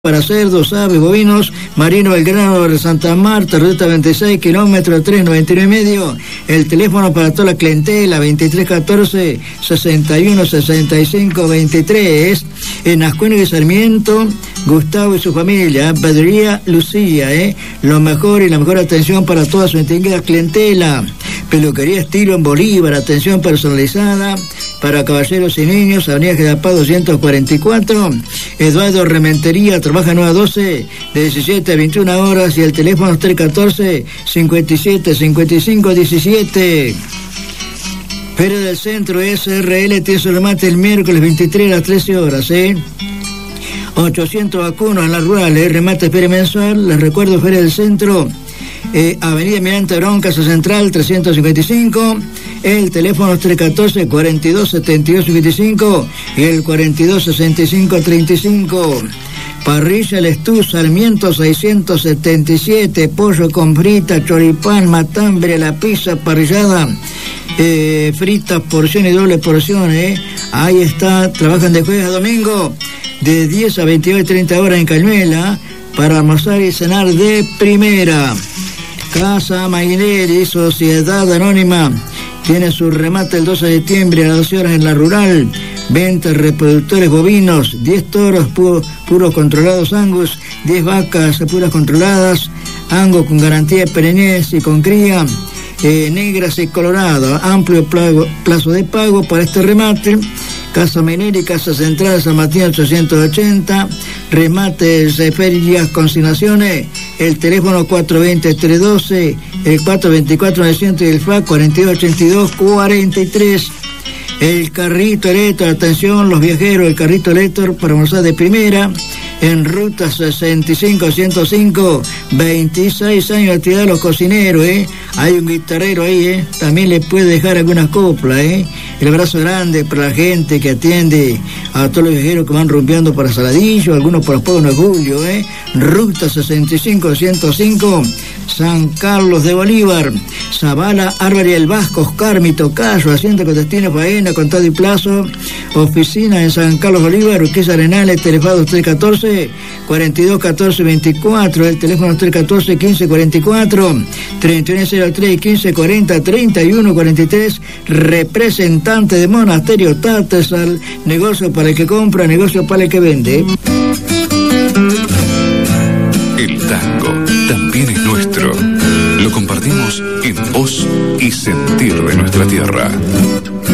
para cerdos, aves, bovinos, Marino Belgrano de Santa Marta, ruta 26, kilómetro 399,5. El teléfono para toda la clientela, 2314-6165-23. En Ascuénigo y Sarmiento, Gustavo y su familia, Padría Lucía, lo mejor y la mejor atención para toda su distinguida clientela. Peluquería estilo en Bolívar, atención personalizada para caballeros y niños, Avenida Gedapá 244. Eduardo Rementería, trabaja 9 a 12, de 17 a 21 horas, y el teléfono es 314-57-55-17. Feria del Centro SRL tiene su remate el miércoles 23 a las 13 horas, 800 vacunos en la rural, remate feria mensual. Les recuerdo, Feria del Centro, Avenida Mirante Bronca, Central 355. El teléfono es 314-42-72-55 y el 42-65-35. Parrilla El Estú, Sarmiento 677, pollo con frita, choripán, matambre, la pizza parrillada, fritas, porción y doble porción, Ahí está, trabajan de jueves a domingo, de 10 a 22 y 30 horas en Cañuela, para almorzar y cenar de primera. Casa Maguineri, Sociedad Anónima, tiene su remate el 12 de septiembre a las 12 horas en la rural. Venta de reproductores bovinos, 10 toros puros controlados Angus, 10 vacas puras controladas, Angus con garantía de perenez y con cría, negras y coloradas. Amplio plazo de pago para este remate. Casa Maguineri, Casa Central, San Martín 880, remates, ferias, consignaciones, el teléfono 420-312, el 424-900 y el FAC 4282-43. El carrito eléctrico, atención los viajeros, el carrito eléctrico para almorzar de primera, en ruta 65-105, 26 años de actividad de los cocineros, Hay un guitarrero ahí, También le puede dejar algunas coplas, El abrazo grande para la gente que atiende a todos los viajeros que van rumbeando para Saladillo, algunos por los Pueblos de Julio, Ruta 65-105, San Carlos de Bolívar, Zavala, Álvarez el Vasco, Oscar, Mitocayo, Hacienda con destino faena, contado y plazo, oficina en San Carlos Bolívar, Urquiza Arenales, teléfono 314-4214-24, el teléfono 314-1544, 3103-1540-3143, representante de Monasterio Tatesal, negocio para el que compra, negocio para el que vende. El tango también es nuestro. Lo compartimos en voz y sentir de nuestra tierra.